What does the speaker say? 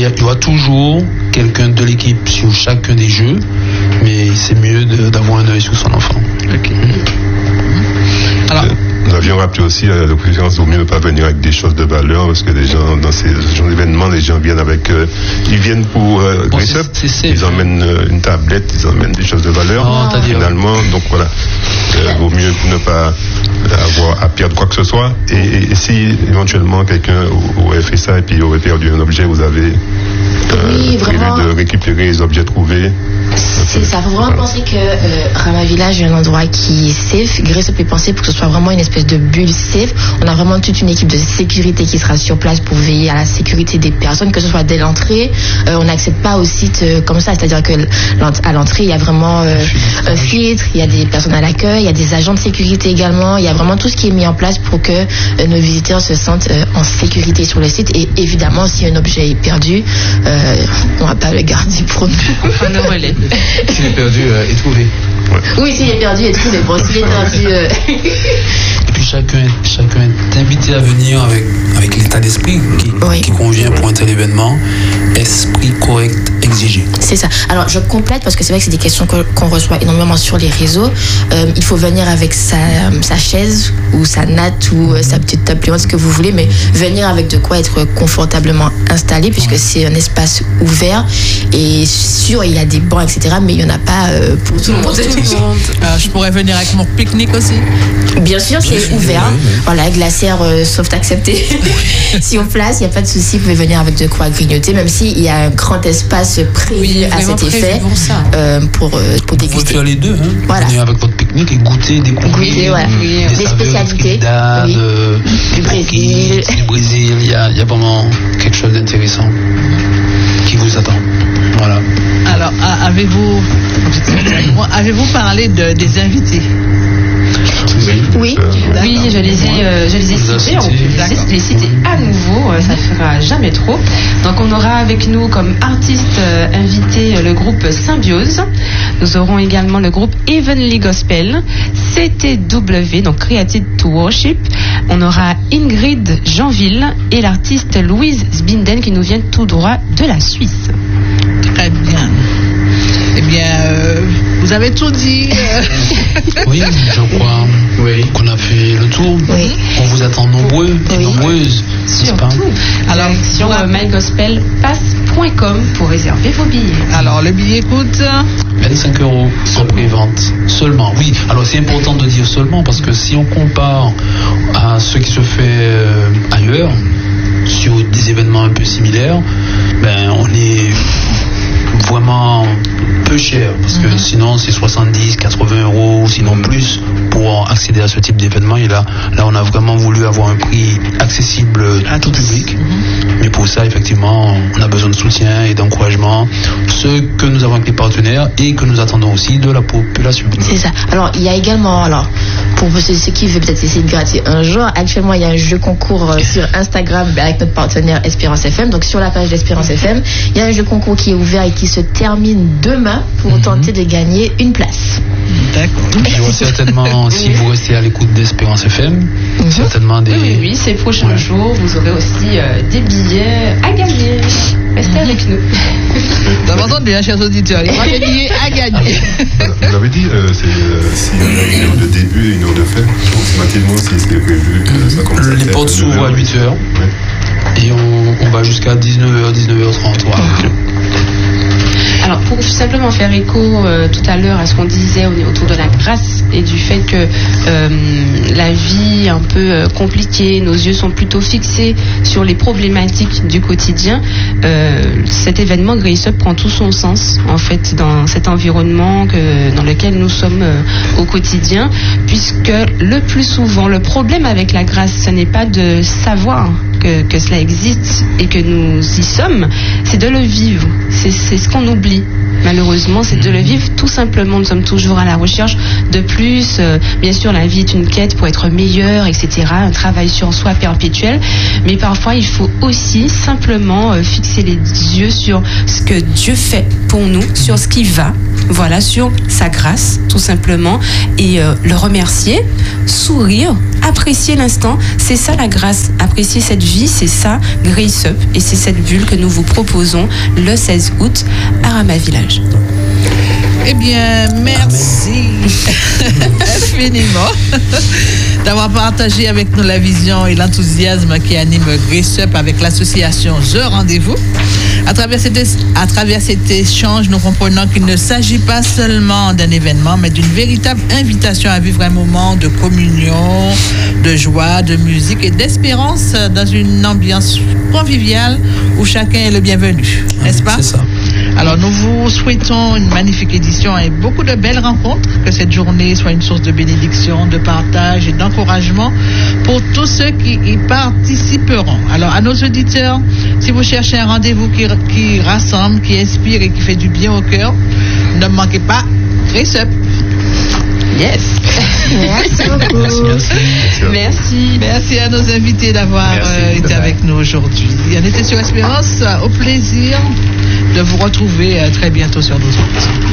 y aura toujours quelqu'un de l'équipe sur chacun des jeux, mais c'est mieux d'avoir un œil sur son enfant. Ok. Alors, nous avions rappelé aussi de préférence, il vaut mieux ne pas venir avec des choses de valeur, parce que les gens, dans ces genres d'événements, les gens viennent avec, ils viennent pour Grace Up, ils emmènent une tablette, ils emmènent des choses de valeur, finalement, donc voilà, vaut mieux ne pas avoir à perdre quoi que ce soit, et si éventuellement quelqu'un aurait fait ça et puis aurait perdu un objet, vous avez prévu de récupérer les objets trouvés. C'est ça, faut vraiment penser que Rama Village est un endroit qui est safe. Grace Up est pensé pour que ce soit vraiment une espèce de bulle safe. On a vraiment toute une équipe de sécurité qui sera sur place pour veiller à la sécurité des personnes, que ce soit dès l'entrée. On n'accède pas au site comme ça, c'est-à-dire que à l'entrée il y a vraiment un filtre, il y a des personnes à l'accueil, il y a des agents de sécurité également. Il y a vraiment tout ce qui est mis en place pour que nos visiteurs se sentent en sécurité sur le site. Et évidemment, si un objet est perdu, on va pas le garder pour nous. On le relais. S'il est perdu et trouvé. Ouais. Oui, s'il est perdu et trouvé. Bon, s'il est perdu. Et puis chacun est invité à venir avec l'état d'esprit qui convient pour un tel événement. Esprit correct exigé. C'est ça. Alors je complète parce que c'est vrai que c'est des questions qu'on reçoit énormément sur les réseaux. Il faut venir avec sa chaise ou sa natte ou sa petite table pliante, ce que vous voulez, mais venir avec de quoi être confortablement installé, puisque c'est un espace ouvert et sûr il y a des bancs, etc. Mais il n'y en a pas pour tout le monde. Je pourrais venir avec mon pique-nique aussi. Bien sûr, c'est ouvert. Oui. Voilà, glacière soft accepté. Si on place, il n'y a pas de souci, vous pouvez venir avec de quoi grignoter, même s'il y a un grand espace prévu à cet effet pour déguster. Vous pouvez faire les deux, hein. Voilà. Venir avec votre pique-nique et goûter, découvrir des spécialités du Brésil. Du Brésil, il y a vraiment quelque chose d'intéressant qui vous attend. Voilà. Alors, avez-vous parlé des invités? Oui, je les ai cités. On peut les citer à nouveau, ça ne fera jamais trop. Donc on aura avec nous comme artiste invité le groupe Symbiose. Nous aurons également le groupe Heavenly Gospel, CTW, donc Created to Worship. On aura Ingrid Jeanville et l'artiste Louise Sbinden qui nous vient tout droit de la Suisse. Très bien. Eh bien, vous avez tout dit. Oui, je crois qu'on a fait le tour. Oui. On vous attend nombreux et nombreuses. Surtout. Alors, sur mygospelpass.com pour réserver vos billets. Alors, le billet coûte 25 € en pré-vente seulement. Oui, alors c'est important de dire seulement parce que si on compare à ce qui se fait ailleurs, sur des événements un peu similaires, on est vraiment peu cher parce que sinon c'est 70, 80 €, sinon plus pour accéder à ce type d'événement. Et là on a vraiment voulu avoir un prix accessible à tout public. Mais pour ça, effectivement, on a besoin de soutien et d'encouragement, ce que nous avons avec les partenaires et que nous attendons aussi de la population. C'est ça. Alors il y a également, pour ceux qui veulent peut-être essayer de gratter un jour, actuellement il y a un jeu concours sur Instagram avec notre partenaire Espérance FM. Donc sur la page d'Espérance FM, il y a un jeu concours qui est ouvert et qui se termine demain pour tenter de gagner une place. D'accord. Il y aura certainement, si vous restez à l'écoute d'Espérance FM, certainement des... Oui, ces prochains jours, vous aurez aussi des billets à gagner. Restez avec nous. Vous avez entendu, chers auditeurs, il y aura des billets à gagner. Vous l'avez dit, si on a une heure de début et une heure de fin, approximativement, si c'est prévu que ça commence à les portes s'ouvrent à 8h. Et on va jusqu'à 19h, 19h30. Alors, pour simplement faire écho tout à l'heure à ce qu'on disait autour de la grâce et du fait que la vie est un peu compliquée, nos yeux sont plutôt fixés sur les problématiques du quotidien, cet événement Grace Up prend tout son sens, en fait, dans cet environnement dans lequel nous sommes au quotidien, puisque le plus souvent, le problème avec la grâce, ce n'est pas de savoir que cela existe et que nous y sommes, c'est de le vivre. C'est ce qu'on oublie. Malheureusement, c'est de le vivre tout simplement. Nous sommes toujours à la recherche de plus. Bien sûr, la vie est une quête pour être meilleur, etc. Un travail sur soi perpétuel. Mais parfois, il faut aussi simplement fixer les yeux sur ce que Dieu fait pour nous, sur ce qui va, voilà, sur sa grâce, tout simplement, et le remercier, sourire, apprécier l'instant. C'est ça la grâce, apprécier cette vie, c'est ça Grace Up, et c'est cette bulle que nous vous proposons le 16 août à Rama Village. Eh bien, merci infiniment d'avoir partagé avec nous la vision et l'enthousiasme qui anime Grace Up avec l'association The Rendez-vous. À travers cet échange, nous comprenons qu'il ne s'agit pas seulement d'un événement, mais d'une véritable invitation à vivre un moment de communion, de joie, de musique et d'espérance dans une ambiance conviviale où chacun est le bienvenu. N'est-ce pas? C'est ça. Alors, nous vous souhaitons une magnifique édition et beaucoup de belles rencontres. Que cette journée soit une source de bénédiction, de partage et d'encouragement pour tous ceux qui y participeront. Alors, à nos auditeurs, si vous cherchez un rendez-vous qui rassemble, qui inspire et qui fait du bien au cœur, ne manquez pas Grace Up. Yes. Merci beaucoup. Merci à nos invités d'avoir été avec nous aujourd'hui. On était sur Espérance, au plaisir de vous retrouver très bientôt sur nos ondes.